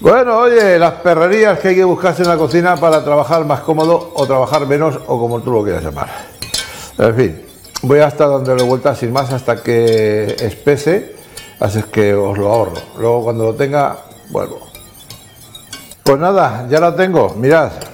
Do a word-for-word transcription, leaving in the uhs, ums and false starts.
Bueno, oye, las perrerías que hay que buscarse en la cocina para trabajar más cómodo o trabajar menos o como tú lo quieras llamar. En fin, voy a estar dándole vueltas sin más hasta que espese, así es que os lo ahorro. Luego cuando lo tenga, vuelvo. Pues nada, ya lo tengo, mirad.